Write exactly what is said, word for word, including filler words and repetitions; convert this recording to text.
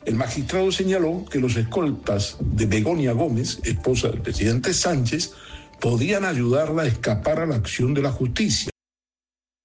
El magistrado señaló que los escoltas de Begonia Gómez, esposa del presidente Sánchez, podían ayudarla a escapar a la acción de la justicia.